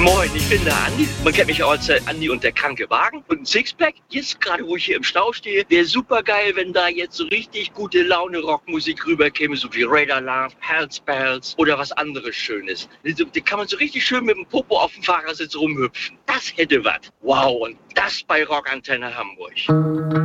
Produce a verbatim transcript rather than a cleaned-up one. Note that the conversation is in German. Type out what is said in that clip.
Moin, ich bin der Andi. Man kennt mich auch als der Andi und der kranke Wagen. Und ein Sixpack, jetzt gerade wo ich hier im Stau stehe, wäre super geil, wenn da jetzt so richtig gute Laune Rockmusik rüberkäme, so wie Radar Love, Hells Bells oder was anderes Schönes. Da kann man so richtig schön mit dem Popo auf dem Fahrersitz rumhüpfen. Das hätte was. Wow, und das bei Rockantenne Hamburg.